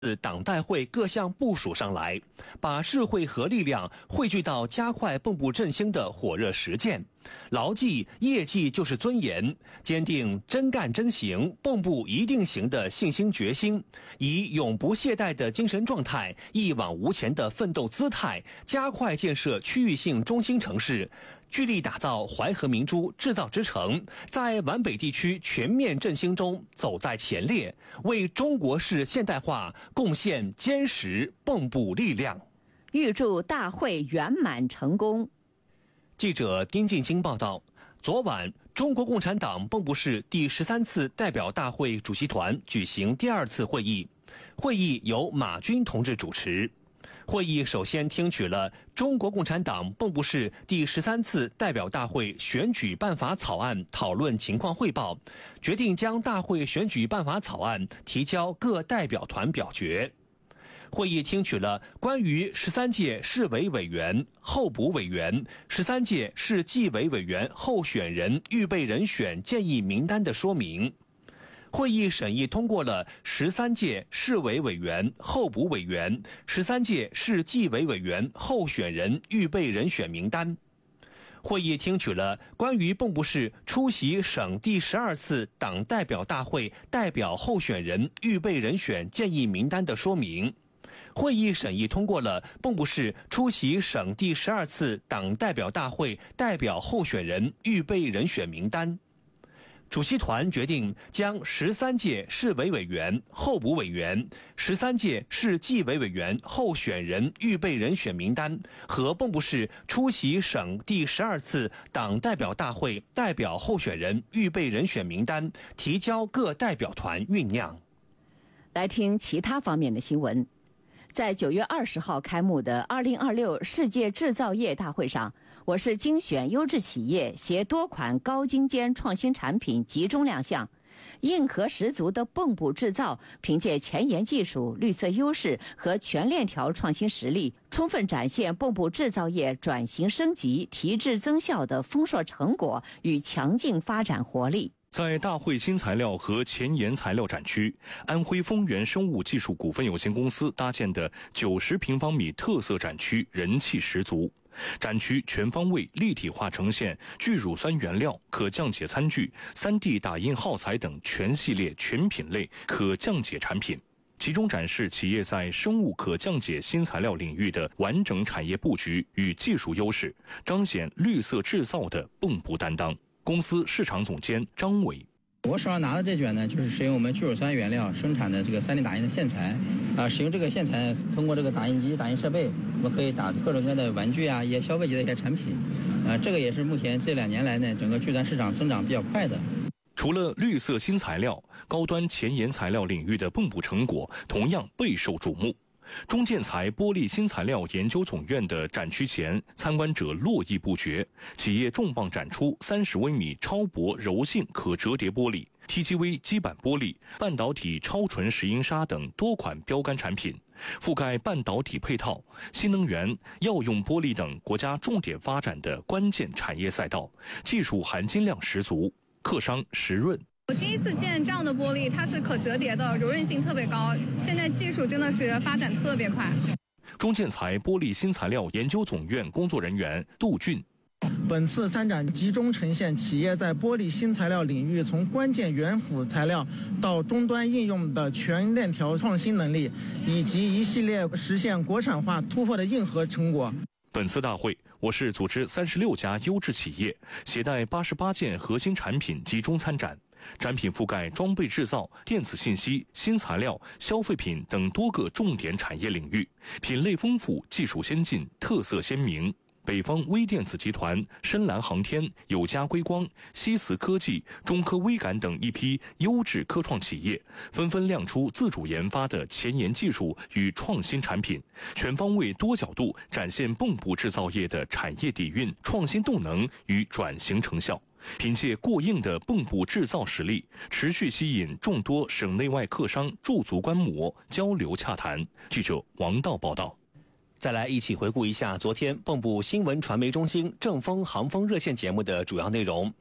党代会各项部署上来，把社会和力量汇聚到加快蚌埠振兴的火热实践，牢记业绩就是尊严，坚定真干真行、蚌埠一定行的信心决心，以永不懈怠的精神状态、一往无前的奋斗姿态，加快建设区域性中心城市，聚力打造淮河明珠制造之城，在皖北地区全面振兴中走在前列，为中国式现代化贡献坚实蚌埠力量。 预祝大会圆满成功。 记者丁进兴报道，昨晚，中国共产党蚌埠市第13次代表大会主席团举行第2次会议，会议由马军同志主持。会议首先听取了中国共产党蚌埠市第13次代表大会选举办法草案讨论情况汇报，决定将大会选举办法草案提交各代表团表决。会议听取了关于13届市委委员、候补委员、13届市纪委委员候选人预备人选建议名单的说明。会议审议通过了13届市委委员、候补委员、13届市纪委委员候选人预备人选名单。会议听取了关于蚌埠市出席省第12次党代表大会代表候选人预备人选建议名单的说明。会议审议通过了蚌埠市出席省第12次党代表大会代表候选人预备人选名单。主席团决定将13届市委委员、候补委员、13届市纪委委员候选人预备人选名单和蚌埠市出席省第12次党代表大会代表候选人预备人选名单提交各代表团酝酿。 来听其他方面的新闻。在9月20号开幕的2026世界制造业大会上，我市精选优质企业携多款高精尖创新产品集中亮相。硬核十足的蚌埠制造，凭借前沿技术、绿色优势和全链条创新实力，充分展现蚌埠制造业转型升级、提质增效的丰硕成果与强劲发展活力。 在大会新材料和前沿材料展区，安徽丰源生物技术股份有限公司搭建的90平方米特色展区人气十足。展区全方位立体化呈现聚乳酸原料、可降解餐具、3D 打印耗材等全系列全品类可降解产品，集中展示企业在生物可降解新材料领域的完整产业布局与技术优势，彰显绿色制造的蚌埠担当。公司市场总监张伟， 我手上拿的这卷呢，就是使用我们聚乳酸原料生产的这个3D 打印的线材，使用这个线材，通过这个打印机、打印设备，我们可以打各种各样的玩具啊，一些消费级的一些产品，这个也是目前这2年来呢，整个聚团市场增长比较快的。 除了绿色新材料，高端前沿材料领域的蚌埠成果同样备受瞩目。中建材玻璃新材料研究总院的展区前，参观者络绎不绝，企业重磅展出30微米超薄柔性可折叠玻璃、TGV 基板玻璃、半导体超纯石英砂等多款标杆产品，覆盖半导体配套、新能源、药用玻璃等国家重点发展的关键产业赛道，技术含金量十足。客商石润， 我第一次见这样的玻璃，它是可折叠的，柔韧性特别高，现在技术真的是发展特别快。 中建材玻璃新材料研究总院工作人员杜俊， 本次参展集中呈现企业在玻璃新材料领域从关键原辅材料到终端应用的全链条创新能力，以及一系列实现国产化突破的硬核成果。 本次大会，我市组织36家优质企业，携带88件核心产品集中参展。展品覆盖装备制造、电子信息、新材料、消费品等多个重点产业领域，品类丰富，技术先进，特色鲜明。北方微电子集团、深蓝航天、友嘉硅光、西磁科技、中科微感等一批优质科创企业，纷纷亮出自主研发的前沿技术与创新产品，全方位多角度展现蚌埠制造业的产业底蕴、创新动能与转型成效。凭借过硬的蚌埠制造实力，持续吸引众多省内外客商驻足观摩、交流洽谈。记者王道报道。 再来一起回顾一下昨天蚌埠新闻传媒中心正风航风热线节目的主要内容。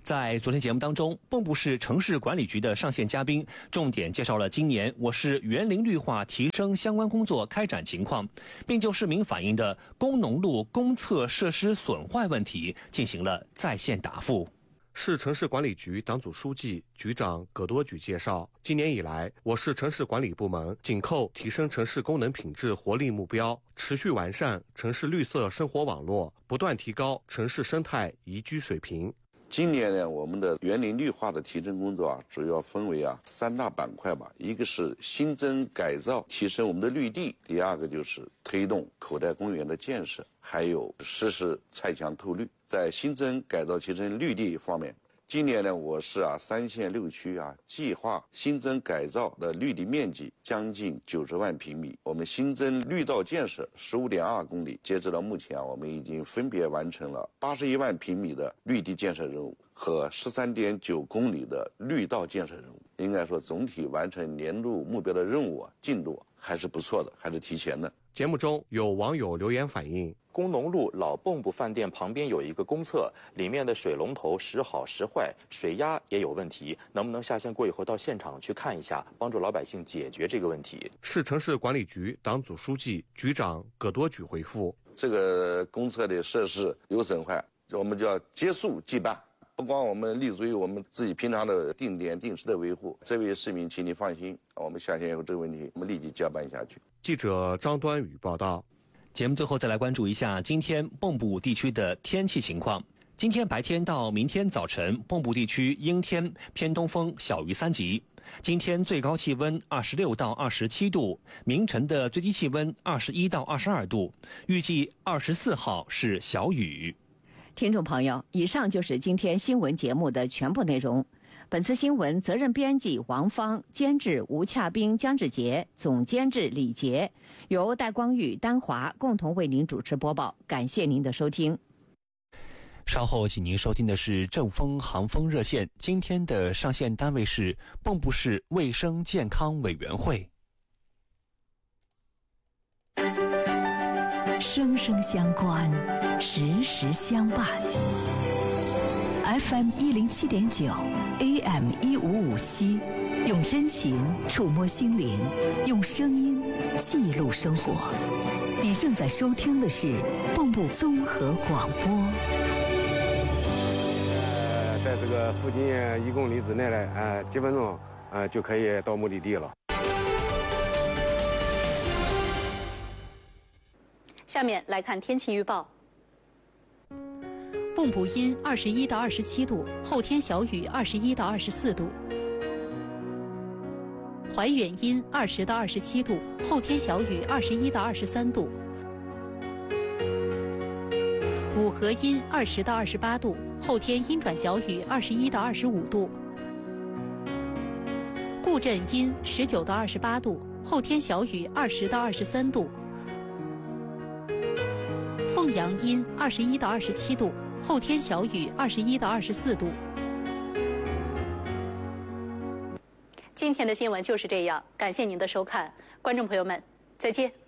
在昨天节目当中，蚌埠市城市管理局的上线嘉宾重点介绍了今年我市园林绿化提升相关工作开展情况，并就市民反映的工农路公厕设施损坏问题进行了在线答复。 市城市管理局党组书记、局长葛多举介绍，今年以来，我市城市管理部门紧扣提升城市功能品质活力目标，持续完善城市绿色生活网络，不断提高城市生态宜居水平。 今年呢，我们的园林绿化的提升工作主要分为3大板块吧。一个是新增改造，提升我们的绿地；第二个就是推动口袋公园的建设，还有实施拆墙透绿。在新增改造提升绿地方面，今年呢，我市3县6区计划新增改造的绿地面积将近90万平米。我们新增绿道建设15.2公里，截止到目前我们已经分别完成了81万平米的绿地建设任务和13.9公里的绿道建设任务。应该说，总体完成年度目标的任务进度还是不错的，还是提前的。 节目中有网友留言反映， 工农路老蚌埠饭店旁边有一个公厕，里面的水龙头时好时坏，水压也有问题，能不能下线过以后到现场去看一下，帮助老百姓解决这个问题？ 市城市管理局党组书记、局长葛多举回复： 这个公厕的设施有损坏，我们就要结束即办。不光我们立足于我们自己平常的定点定时的维护，这位市民请你放心，我们下线以后这个问题我们立即交办下去。 记者张端宇报道。 节目最后再来关注一下今天蚌埠地区的天气情况。今天白天到明天早晨，蚌埠地区阴天，偏东风小于3级。今天最高气温26到27度，明晨的最低气温21到22度，预计24号是小雨。 听众朋友，以上就是今天新闻节目的全部内容。本次新闻责任编辑王芳，监制吴洽斌、姜志杰，总监制李杰，由戴光玉、丹华共同为您主持播报。感谢您的收听。 稍后请您收听的是正风航风热线，今天的上线单位是蚌埠市卫生健康委员会。 生生相关，时时相伴。FM 107.9 AM 1557，用真情触摸心灵，用声音记录生活。你正在收听的是蚌埠综合广播。 在这个附近1公里之内呢，几分钟就可以到目的地了。 下面来看天气预报。蚌埠阴21到27度，后天小雨21到24度。怀远阴20到27度，后天小雨21到23度。五河阴20到28度，后天阴转小雨21到25度。固镇阴19到28度，后天小雨20到23度。凤阳阴21到27度，后天小雨21到24度。今天的新闻就是这样，感谢您的收看，观众朋友们，再见。